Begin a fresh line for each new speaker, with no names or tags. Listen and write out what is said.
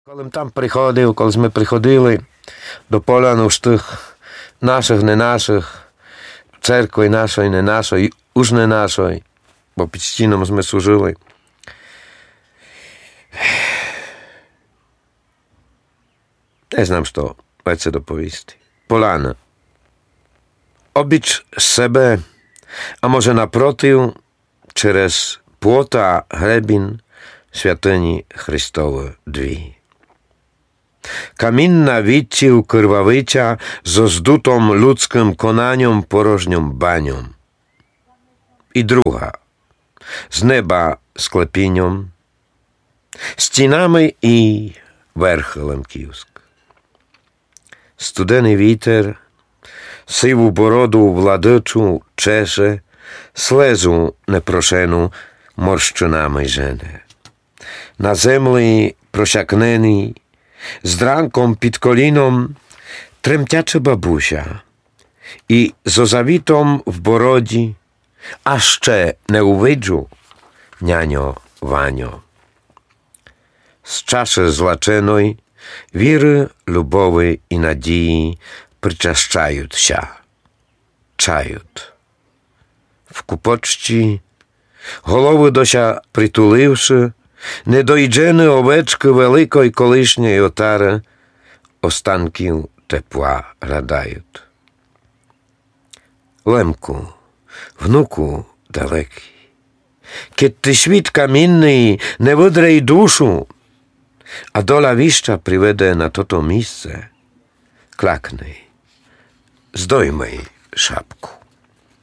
Коли там приходив, коли ми приходили до поляну ж тих наших, не наших, церкви нашої, не нашої, уж не нашої, бо під стіном ми служили. Не знам, що це доповісти. Поляна. Обіч себе, а може напротив, через плота гребін святині Христової дві. Камінна відтіл кривавиця з здутом людським конанням порожнім баням. І друга, з неба склепінням, стінами і верхелем Київськ. Студений вітер, сиву бороду владичу чеше, слезу непрошену морщинами жене. На землі просякнений, з дранком під коліном тремтяча бабуся і з озавітом в бороді, а ще не увиджу няньо Ваньо. З чаші злаченої віри, любові і надії причащаються, чають. В купочці, голови дося притуливши, недоїджені овечки великої колишньої отари останків тепла радають. Лемку, внуку далекий, кід ти світ камінний не видрей душу, а доля віща приведе на тото місце, клакни, здоймай шапку.